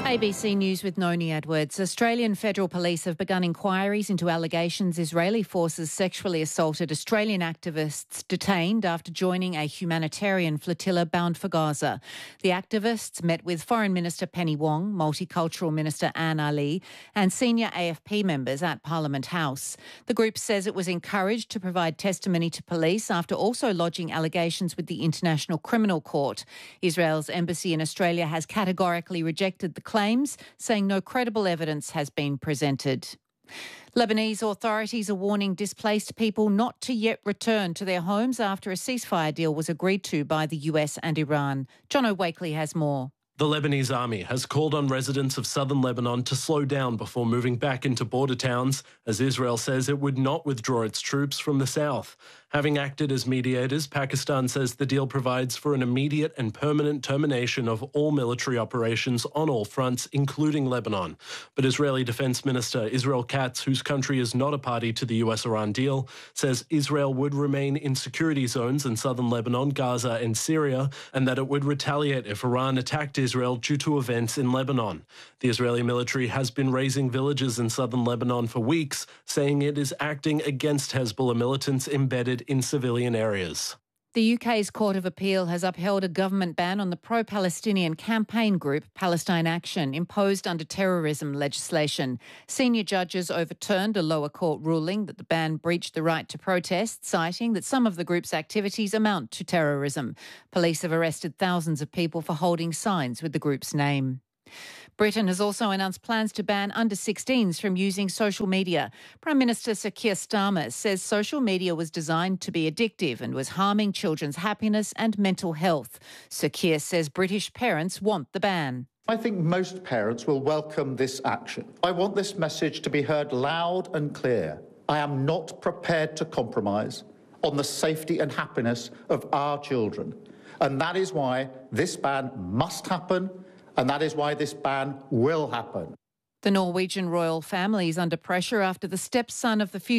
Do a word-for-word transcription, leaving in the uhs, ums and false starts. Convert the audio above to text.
A B C News with Noni Edwards. Australian Federal Police have begun inquiries into allegations Israeli forces sexually assaulted Australian activists detained after joining a humanitarian flotilla bound for Gaza. The activists met with Foreign Minister Penny Wong, Multicultural Minister Anne Ali and senior A F P members at Parliament House. The group says it was encouraged to provide testimony to police after also lodging allegations with the International Criminal Court. Israel's embassy in Australia has categorically rejected the claims, saying no credible evidence has been presented. Lebanese authorities are warning displaced people not to yet return to their homes after a ceasefire deal was agreed to by the U S and Iran. John O'Wakely has more. The Lebanese army has called on residents of southern Lebanon to slow down before moving back into border towns, as Israel says it would not withdraw its troops from the south. Having acted as mediators, Pakistan says the deal provides for an immediate and permanent termination of all military operations on all fronts, including Lebanon. But Israeli Defense Minister Israel Katz, whose country is not a party to the U S-Iran deal, says Israel would remain in security zones in southern Lebanon, Gaza and Syria, and that it would retaliate if Iran attacked Israel due to events in Lebanon. The Israeli military has been razing villages in southern Lebanon for weeks, saying it is acting against Hezbollah militants embedded in civilian areas. The U K's Court of Appeal has upheld a government ban on the pro-Palestinian campaign group Palestine Action imposed under terrorism legislation. Senior judges overturned a lower court ruling that the ban breached the right to protest, citing that some of the group's activities amount to terrorism. Police have arrested thousands of people for holding signs with the group's name. Britain has also announced plans to ban under sixteens from using social media. Prime Minister Sir Keir Starmer says social media was designed to be addictive and was harming children's happiness and mental health. Sir Keir says British parents want the ban. I think most parents will welcome this action. I want this message to be heard loud and clear. I am not prepared to compromise on the safety and happiness of our children. And that is why this ban must happen. And that is why this ban will happen. The Norwegian royal family is under pressure after the stepson of the future